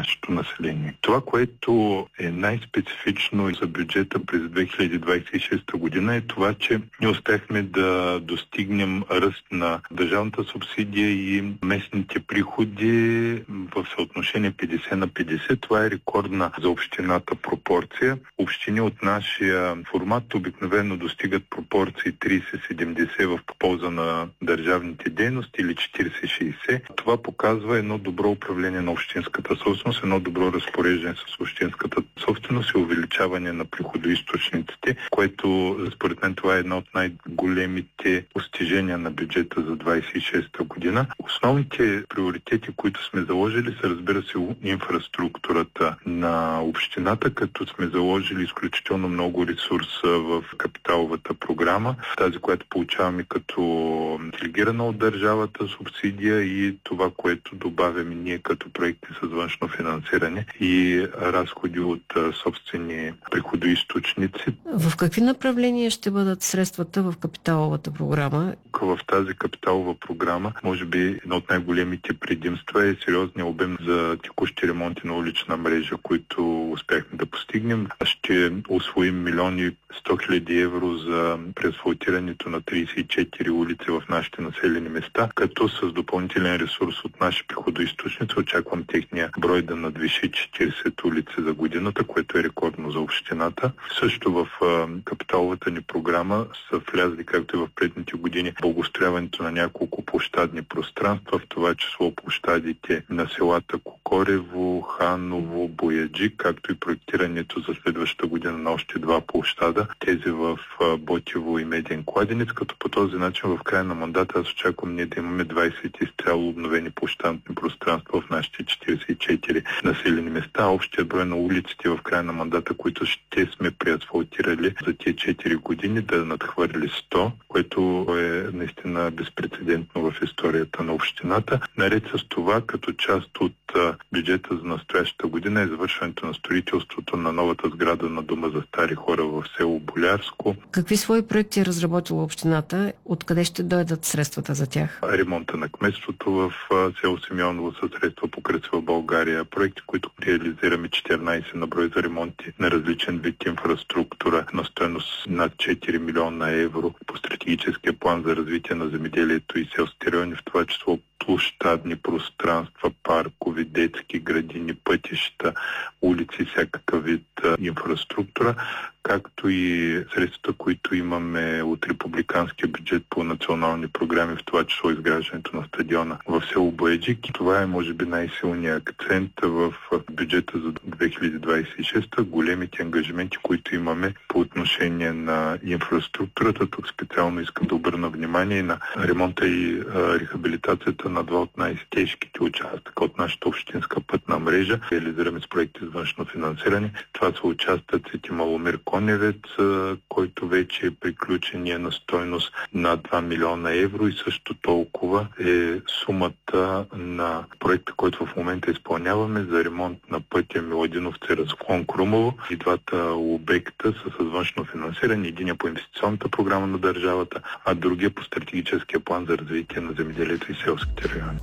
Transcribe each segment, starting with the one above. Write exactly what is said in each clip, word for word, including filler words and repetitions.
нашето население. Това, което е най-специфично за бюджета през две хиляди двадесет и шеста година е това, че ние успяхме да достигнем ръст на държавната субсидия и местните приходи в съотношение петдесет на петдесет. Това е рекордна за общината пропорция. Общини от нашия формат обикновено достигат пропорции тридесет седемдесет в полза на държавните дейности или четиридесет шейсет. Това показва едно добро управление на общинската собственост, едно добро разпореждане с общинската собственост и увеличаване на приходоизточниците, което според мен това е едно от най-големите постижения на бюджета за двадесет и шеста година. Основните приоритети, които сме заложили, са, разбира се, инфраструктурата на общината, като сме заложили изключително много ресурса в капиталовата програма, тази, която получаваме като делегирана от държавата субсидия и това, което добавяме ние като проекти с външно финансиране и разходи от собствени приходоизточници. В какви направления ще бъдат средствата в капиталовата програма? В тази капиталова програма, може би едно от най-големите предимства е сериозния обем за текущи ремонти на улична мрежа, които успяхме да постигнем. Ще усвоим милиони сто хиляди евро за преасфалтирането на тридесет и четири улици в нашите населени места, като с допълнителен ресурс от наши приходоизточници очаквам техния брой да надвиши четиридесет улици за годината, което е рекордно за общината. Също в капиталовата ни програма са влязли, както и в предните години, благоустрояването на няколко площадни пространства, в това число площадите на селата Кокорево, Ханово, Бояджик, както и проектирането за следващата година на още два площада, тези в Ботево и Меден кладенец, като по този начин в края на мандата аз очаквам ние да имаме двадесет изцяло обновени площадни пространства в нашите четиридесет и четири населени места. Общия брой на улиците в края на мандата, които ще сме преасфалтирали за тези четири години, да надхвърли сто, което е наистина безпрецедентно в историята на общината. Наред с това, като част от бюджета за настоящата година е завършването на строителството на новата сграда на Дома за стари хора в село Болярско. Какви свои проекти е разработила общината? Откъде ще дойдат средствата за тях? Ремонта на кметството в село Симеоново със средства по Кръцва България. Проекти, които реализираме четиринадесет на брой за ремонти на различен вид инфраструктура на стойност над четири милиона евро по стратегическия план за развитие на земеделието и селските райони, в това число площадни пространства, паркови, детски градини, пътища, улици, всякакъв вид а, инфраструктура, както и средствата, които имаме от републиканския бюджет по национални програми, в това число изграждането на стадиона в село Бояджик. Това е, може би, най-силният акцент в бюджета за две хиляди двадесет и шеста. Големите ангажименти, които имаме по отношение на инфраструктурата. Тук специално искам да обърна внимание на ремонта и а, рехабилитацията на два от най-тежките участъка от нашата общинска пътна мрежа. Реализираме с проекти за външно финансиране. Това са участъците Маломир Коневец, който вече е приключен, е на стойност на два милиона евро, и също толкова е сумата на проекта, който в момента изпълняваме за ремонт на пътя Миладиновци разклон Крумово. И двата обекта са с външно финансиране. Единия по инвестиционната програма на държавата, а другия по стратегическия план за развитие на земеделието и селските райони.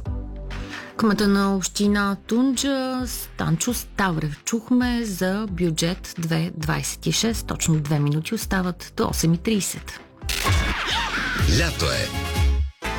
Кмета на община Тунджа Станчо Ставрев чухме за бюджет две хиляди двадесет и шеста. Точно две минути остават до осем и тридесет. Лято е.